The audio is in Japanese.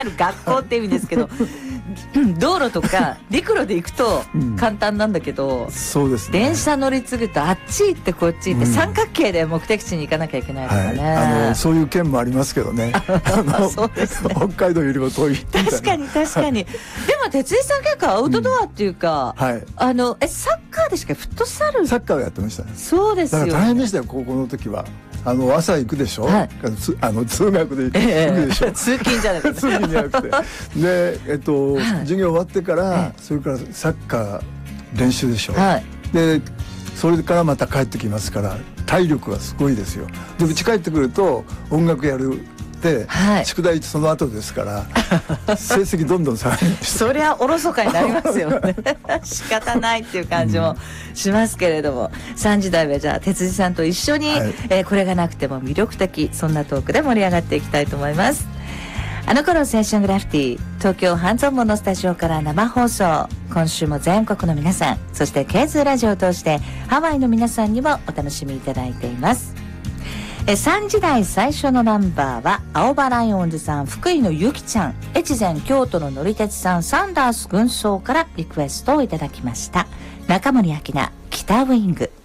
学校って意味ですけど道路とか陸路で行くと簡単なんだけど、 そうですね、 電車乗り継ぐとあっち行ってこっち行って三角形で目的地に行かなきゃいけないとかね、 そういう県もありますけどねそうですね、 北海道よりも遠いみたいな。 確かに確かにでも哲井さん結構アウトドアっていうか、サッカーでしかフットサルサッカーをやってましたね。 そうですよ、 だから大変でしたよ高校の時は。朝行くでしょ、通学で行くでしょ、 通勤じゃなくて通勤じゃなくてで、授業終わってから、それからサッカー練習でしょ、でそれからまた帰ってきますから体力がすごいですよ。で家帰ってくると音楽やるで、宿題その後ですから成績どんどん下がりましたそりゃおろそかになりますよね仕方ないっていう感じもしますけれども、3時台はじゃあ哲司さんと一緒に、これがなくても魅力的、そんなトークで盛り上がっていきたいと思います。あの頃青春グラフィティ、東京半蔵門のスタジオから生放送、今週も全国の皆さん、そしてケーズラジオを通してハワイの皆さんにもお楽しみいただいています。3時台最初のナンバーは青葉ライオンズさん、福井のゆきちゃん、越前京都ののりてつさん、サンダース軍曹からリクエストをいただきました。中森明菜、北ウイング。